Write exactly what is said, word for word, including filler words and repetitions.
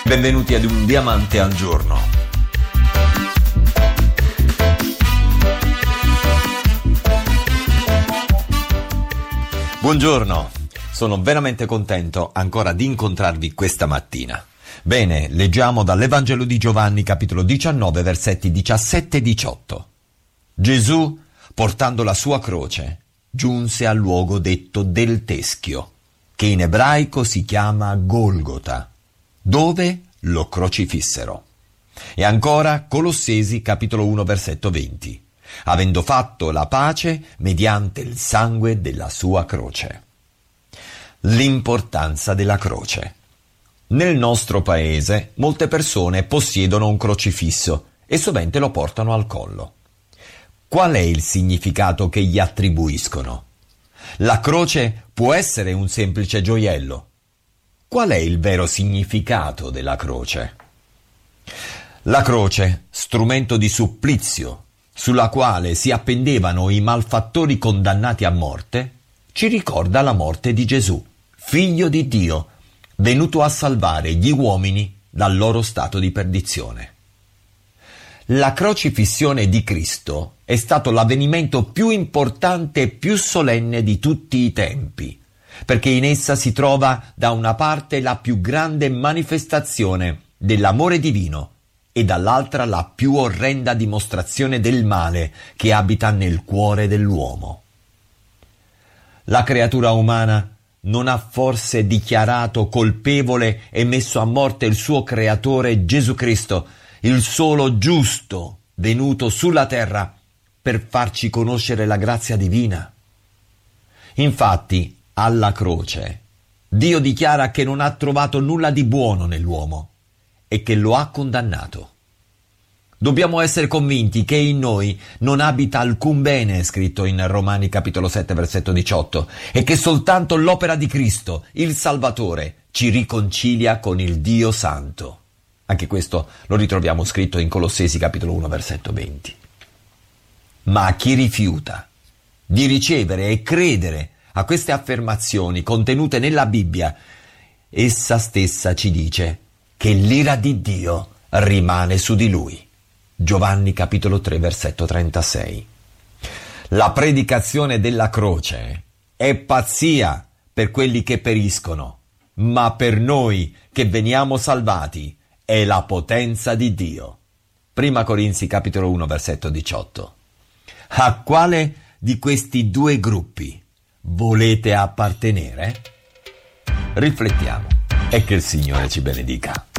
Benvenuti ad Un Diamante al Giorno. Buongiorno, sono veramente contento ancora di incontrarvi questa mattina. Bene, leggiamo dall'Evangelo di Giovanni, capitolo diciannove, versetti diciassette e diciotto. Gesù, portando la sua croce, giunse al luogo detto del Teschio, che in ebraico si chiama Golgota, dove lo crocifissero. E ancora Colossesi, capitolo uno, versetto venti. Avendo fatto la pace mediante il sangue della sua croce. L'importanza della croce. Nel nostro paese molte persone possiedono un crocifisso e sovente lo portano al collo. Qual è il significato che gli attribuiscono? La croce può essere un semplice gioiello. Qual è il vero significato della croce? La croce, strumento di supplizio, sulla quale si appendevano i malfattori condannati a morte, ci ricorda la morte di Gesù, figlio di Dio, venuto a salvare gli uomini dal loro stato di perdizione. La crocifissione di Cristo è stato l'avvenimento più importante e più solenne di tutti i tempi, perché in essa si trova da una parte la più grande manifestazione dell'amore divino e dall'altra la più orrenda dimostrazione del male che abita nel cuore dell'uomo. La creatura umana non ha forse dichiarato colpevole e messo a morte il suo creatore Gesù Cristo, il solo giusto venuto sulla terra per farci conoscere la grazia divina? Infatti, alla croce, Dio dichiara che non ha trovato nulla di buono nell'uomo e che lo ha condannato. Dobbiamo essere convinti che in noi non abita alcun bene, scritto in Romani capitolo sette versetto diciotto, e che soltanto l'opera di Cristo, il Salvatore, ci riconcilia con il Dio Santo. Anche questo lo ritroviamo scritto in Colossesi capitolo uno versetto venti. Ma chi rifiuta di ricevere e credere a queste affermazioni contenute nella Bibbia, essa stessa ci dice che l'ira di Dio rimane su di lui. Giovanni capitolo tre versetto trentasei. La predicazione della croce è pazzia per quelli che periscono, ma per noi che veniamo salvati è la potenza di Dio. Prima Corinzi capitolo uno versetto diciotto. A quale di questi due gruppi volete appartenere? Riflettiamo e che il Signore ci benedica.